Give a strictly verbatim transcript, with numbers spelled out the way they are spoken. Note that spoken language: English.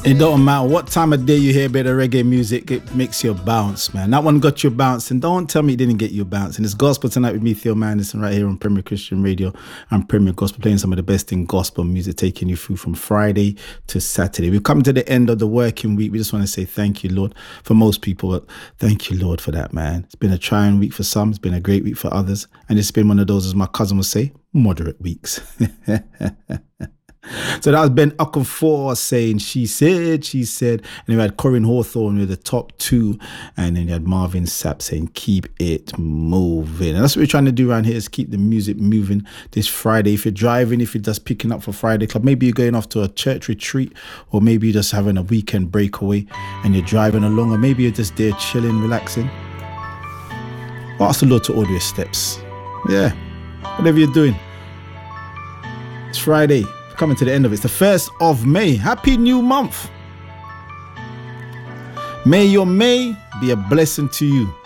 It don't matter what time of day you hear a bit of reggae music, it makes you bounce, man. That one got you bouncing. Don't tell me it didn't get you bouncing. It's gospel tonight with me, Theo Manderson, right here on Premier Christian Radio and Premier Gospel, playing some of the best in gospel music, taking you through from Friday to Saturday. We've come to the end of the working week. We just want to say thank you, Lord, for most people. But thank you, Lord, for that, man. It's been a trying week for some. It's been a great week for others. And it's been one of those, as my cousin would say, moderate weeks. So that was Ben Okofor saying She Said, She Said. And then we had Corinne Hawthorne with the top two. And then you had Marvin Sapp saying Keep It Moving. And that's what we're trying to do around here, is keep the music moving this Friday. If you're driving, if you're just picking up for Friday Club, maybe you're going off to a church retreat, or maybe you're just having a weekend breakaway and you're driving along, or maybe you're just there chilling, relaxing. Ask the Lord to order your steps. Yeah, whatever you're doing. It's Friday. Coming to the end of it. It's the first of May. Happy new month. May your May be a blessing to you.